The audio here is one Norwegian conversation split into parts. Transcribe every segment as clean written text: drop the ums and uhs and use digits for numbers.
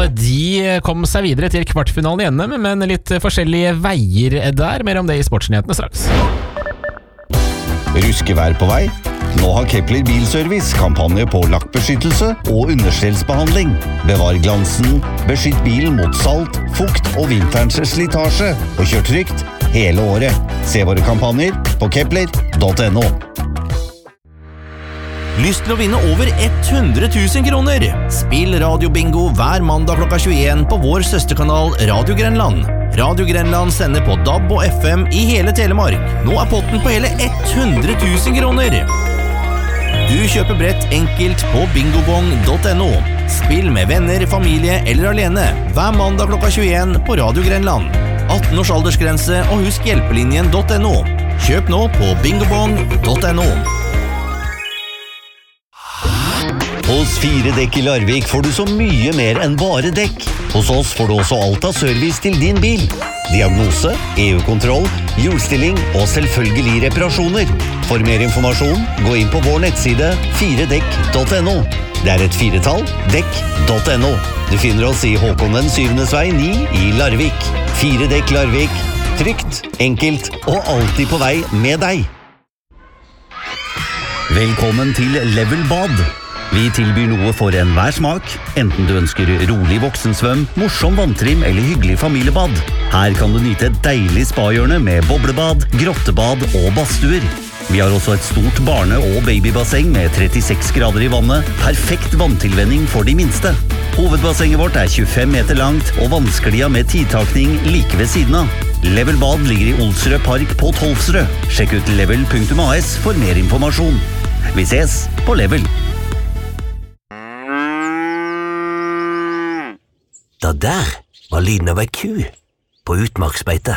de kom seg videre til kvartfinalen i NM, men litt forskjellige veier der. Mer om det i Sportsnyhetene straks. Ruskevær på vei? Nå har Kepler Bilservice kampanje på lakkbeskyttelse og understellsbehandling. Bevar glansen, beskytt bilen mot salt, fukt og vinterens slitasje, og kjør trygt hele året. Se våre kampanjer på kepler.no. Lyst til å vinne over 100 000 kroner? Spill radiobingo hver mandag klokka 21 på vår søsterkanal Radio Grenland. Radio Grenland sender på DAB og FM i hele Telemark. Nå er potten på hele 100 000 kroner. Du kjøper brett enkelt på bingobong.no. Spill med venner, familie eller alene hver mandag klokka 21 på Radio Grenland. 18 års aldersgrense og husk hjelpelinjen.no. Kjøp nå på bingobong.no. Hos 4 Dekk i Larvik får du så mye mer enn bare dekk. Hos oss får du også alt av service til din bil. Diagnose, EU-kontroll, hjulstilling og selvfølgelig reparasjoner. For mer informasjon, gå inn på vår nettside 4dekk.no. Det er et 4-tall, dekk.no. Du finner oss i Håkon den 7. vei 9 i Larvik. 4 Dekk Larvik. Trygt, enkelt og alltid på vei med deg. Velkommen til Level Bad. Vi tilbyr noe for enhver smak, enten du ønsker rolig voksensvøm, morsom vanntrim eller hyggelig familiebad. Her kan du nyte et deilig spahjørne med boblebad, grottebad og badstuer. Vi har også et stort barne- og babybasseng med 36 grader i vannet, perfekt vanntilvenning for de minste. Hovedbassenget vårt er 25 meter langt og vannsklia med tidtakning like ved siden av. Level Bad ligger i Olsrød Park på Tolvsrød. Sjekk ut level.as for mer informasjon. Vi ses på Level. Det der var lyden av ei ku på utmarksbeite.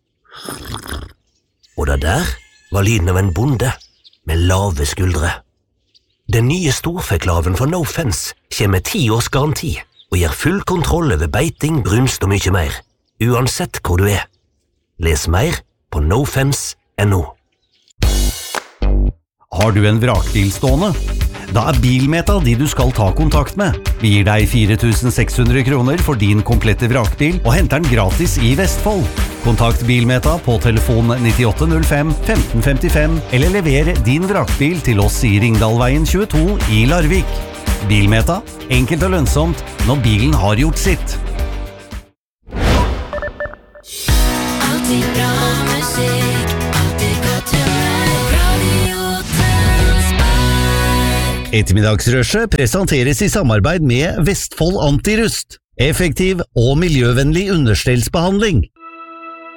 Og det der var lyden av en bonde med lave skuldre. Den nye storfeklaven fra No Fence kommer med 10 års garanti og gir full kontroll over beiting, brunst og mye mer, uansett hvor du er. Les mer på nofence.no. Har du en vrakbil stående? Da er Bilmeta de du skal ta kontakt med. Vi gir deg 4.600 kroner for din komplette vrakbil og henter den gratis i Vestfold. Kontakt Bilmeta på telefon 9805 1555 eller lever din vrakbil til oss i Ringdalveien 22 i Larvik. Bilmeta, enkelt og lønnsomt når bilen har gjort sitt. Alltid bra musikk, alltid godt humør, Radio Tønsberg. Ettermiddagsrushet presenteres i samarbeid med Vestfold Antirust. Effektiv og miljøvennlig understellsbehandling.